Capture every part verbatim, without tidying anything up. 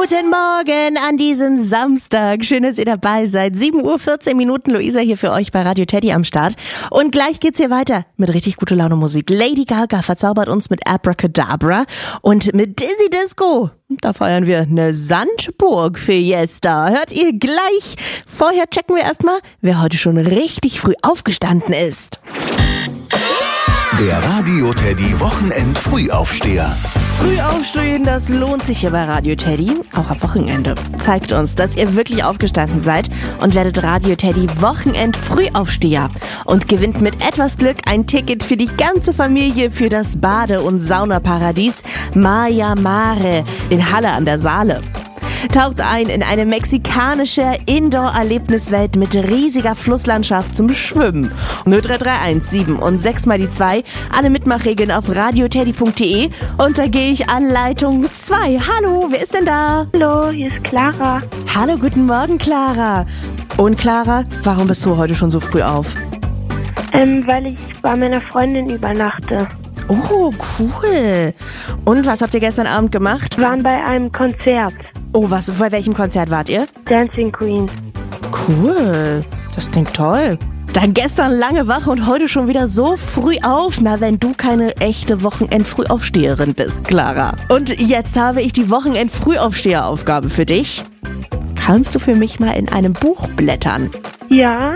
Guten Morgen an diesem Samstag. Schön, dass ihr dabei seid. sieben Uhr vierzehn Minuten. Luisa hier für euch bei Radio Teddy am Start. Und gleich geht's hier weiter mit richtig gute Laune Musik. Lady Gaga verzaubert uns mit Abracadabra und mit Dizzy Disco. Da feiern wir eine Sandburg-Fiesta. Hört ihr gleich. Vorher checken wir erstmal, wer heute schon richtig früh aufgestanden ist. Der Radio Teddy Wochenend Frühaufsteher. Früh aufstehen, das lohnt sich hier bei Radio Teddy, auch am Wochenende. Zeigt uns, dass ihr wirklich aufgestanden seid und werdet Radio Teddy Wochenend Frühaufsteher und gewinnt mit etwas Glück ein Ticket für die ganze Familie für das Bade- und Saunaparadies Maya Mare in Halle an der Saale. Taucht ein in eine mexikanische Indoor-Erlebniswelt mit riesiger Flusslandschaft zum Schwimmen. null drei drei eins sieben und sechs mal die zwei. Alle Mitmachregeln auf radioteddy punkt de. Und da gehe ich an Leitung zwei. Hallo, wer ist denn da? Hallo, hier ist Clara. Hallo, guten Morgen, Clara. Und Clara, warum bist du heute schon so früh auf? Ähm, weil ich bei meiner Freundin übernachte. Oh, cool. Und was habt ihr gestern Abend gemacht? Wir waren bei einem Konzert. Oh, was? Bei welchem Konzert wart ihr? Dancing Queen. Cool. Das klingt toll. Dann gestern lange wach und heute schon wieder so früh auf. Na, wenn du keine echte Wochenend-Frühaufsteherin bist, Clara. Und jetzt habe ich die Wochenend-Frühaufsteheraufgabe für dich. Kannst du für mich mal in einem Buch blättern? Ja.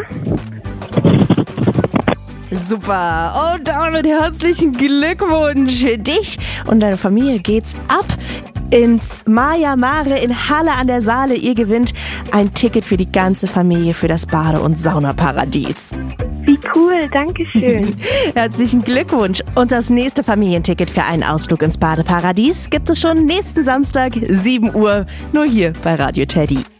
Super. Und damit herzlichen Glückwunsch. Für dich und deine Familie geht's ab ins Maya Mare in Halle an der Saale. Ihr gewinnt ein Ticket für die ganze Familie für das Bade- und Saunaparadies. Wie cool, danke schön. Herzlichen Glückwunsch. Und das nächste Familienticket für einen Ausflug ins Badeparadies gibt es schon nächsten Samstag, sieben Uhr, nur hier bei Radio Teddy.